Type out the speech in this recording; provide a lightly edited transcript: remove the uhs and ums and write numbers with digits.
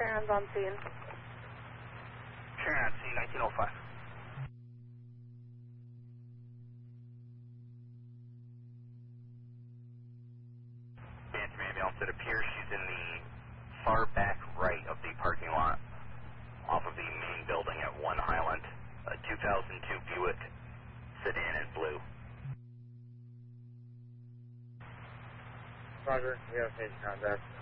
Sharon's on scene. Sharon, C 1905. Bantam ambulance, it appears she's in the far back right of the parking lot off of the main building at 1 Highland, a 2002 Buick sedan in blue. Roger, we have patient contact.